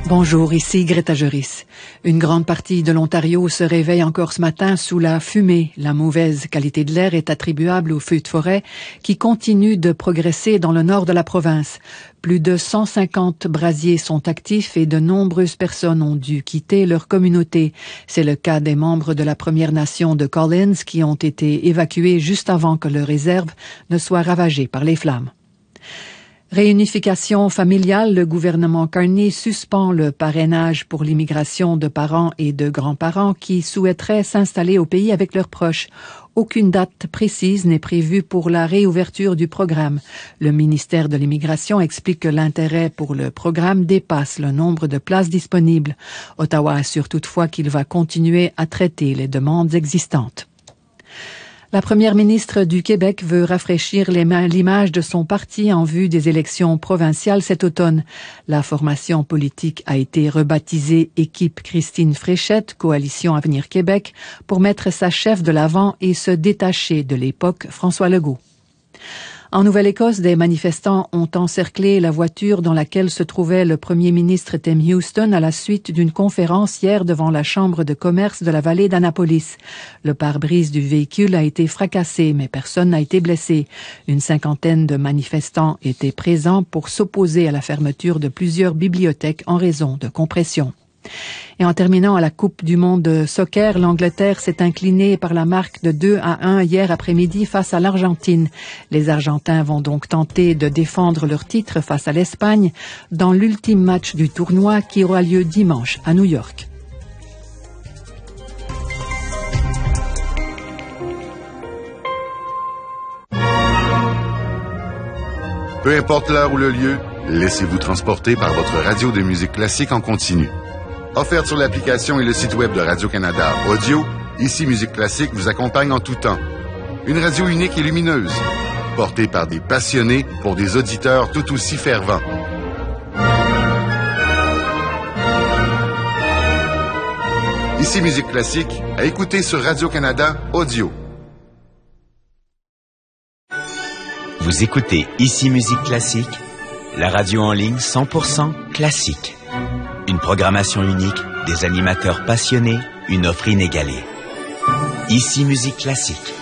Bonjour, ici Greta Juris. Une grande partie de l'Ontario se réveille encore ce matin sous la fumée. La mauvaise qualité de l'air est attribuable aux feux de forêt qui continuent de progresser dans le nord de la province. Plus de 150 brasiers sont actifs et de nombreuses personnes ont dû quitter leur communauté. C'est le cas des membres de la Première Nation de Collins qui ont été évacués juste avant que leur réserve ne soit ravagée par les flammes. Réunification familiale, le gouvernement Carney suspend le parrainage pour l'immigration de parents et de grands-parents qui souhaiteraient s'installer au pays avec leurs proches. Aucune date précise n'est prévue pour la réouverture du programme. Le ministère de l'Immigration explique que l'intérêt pour le programme dépasse le nombre de places disponibles. Ottawa assure toutefois qu'il va continuer à traiter les demandes existantes. La première ministre du Québec veut rafraîchir l'image de son parti en vue des élections provinciales cet automne. La formation politique a été rebaptisée Équipe Christine Fréchette, Coalition Avenir Québec, pour mettre sa chef de l'avant et se détacher de l'époque François Legault. En Nouvelle-Écosse, des manifestants ont encerclé la voiture dans laquelle se trouvait le premier ministre Tim Houston à la suite d'une conférence hier devant la Chambre de commerce de la vallée d'Annapolis. Le pare-brise du véhicule a été fracassé, mais personne n'a été blessé. Une cinquantaine de manifestants étaient présents pour s'opposer à la fermeture de plusieurs bibliothèques en raison de compression. Et en terminant à la Coupe du monde de soccer, l'Angleterre s'est inclinée par la marque de 2-1 hier après-midi face à l'Argentine. Les Argentins vont donc tenter de défendre leur titre face à l'Espagne dans l'ultime match du tournoi qui aura lieu dimanche à New York. Peu importe l'heure ou le lieu, laissez-vous transporter par votre radio de musique classique en continu. Offerte sur l'application et le site web de Radio-Canada Audio, Ici Musique Classique vous accompagne en tout temps. Une radio unique et lumineuse, portée par des passionnés pour des auditeurs tout aussi fervents. Ici Musique Classique, à écouter sur Radio-Canada Audio. Vous écoutez Ici Musique Classique, la radio en ligne 100% classique. Une programmation unique, des animateurs passionnés, une offre inégalée. Ici Musique Classique.